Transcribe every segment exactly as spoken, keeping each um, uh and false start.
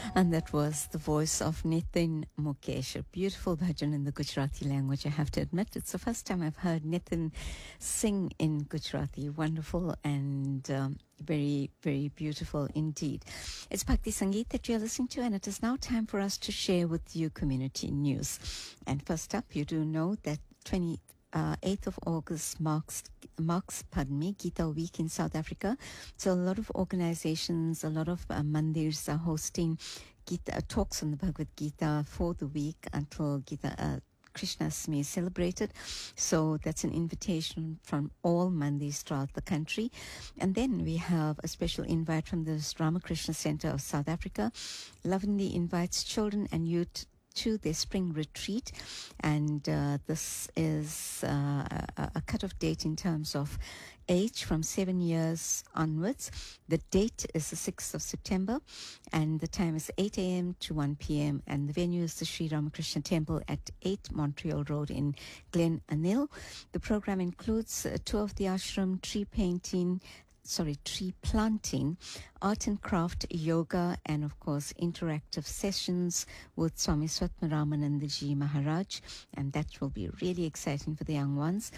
And that was the voice of Nitin Mukesh, a beautiful bhajan in the Gujarati language, I have to admit. It's the first time I've heard Nitin sing in Gujarati. Wonderful and um, very, very beautiful indeed. It's Bhakti Sangeet that you're listening to, and it is now time for us to share with you community news. And first up, you do know that twenty Uh, eighth of August marks marks pardon me Gita Week in South Africa. So a lot of organizations, a lot of uh, mandirs are hosting Gita uh, talks on the Bhagavad Gita for the week until Gita uh, Krishnastami is celebrated. So that's an invitation from all mandirs throughout the country. And then we have a special invite from the Ramakrishna Center of South Africa. Lovingly invites children and youth to their spring retreat, and uh, this is uh, a, a cut-off date in terms of age from seven years onwards. The date is the sixth of September, and the time is eight a.m. to one p.m. and the venue is the Sri Ramakrishna Temple at eight Montreal Road in Glen Anil. The program includes a tour of the ashram, tree painting, sorry, tree planting, art and craft, yoga, and of course interactive sessions with Swami Swatmaramanandaji Maharaj, and that will be really exciting for the young ones.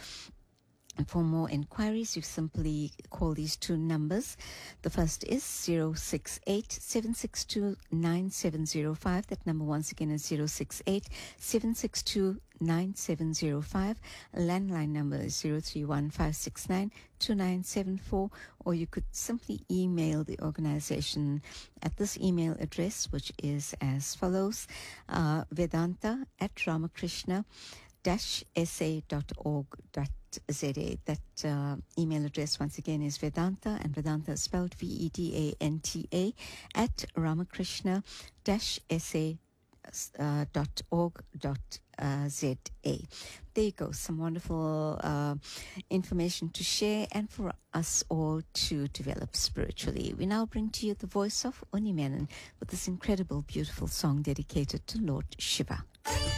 And for more inquiries, you simply call these two numbers. The first is zero six eight, seven six two, nine seven zero five. That number once again is zero six eight, seven six two, nine seven zero five. A landline number is zero three one, five six nine, two nine seven four. Or you could simply email the organization at this email address, which is as follows, uh, Vedanta at Ramakrishna dash s a dot org dot z a. That uh, email address once again is Vedanta, and Vedanta is spelled V E D A N T A, at Ramakrishna dash s a uh, dot org dot z a. There you go, some wonderful uh, information to share and for us all to develop spiritually. We now bring to you the voice of Uni Menon with this incredible, beautiful song dedicated to Lord Shiva.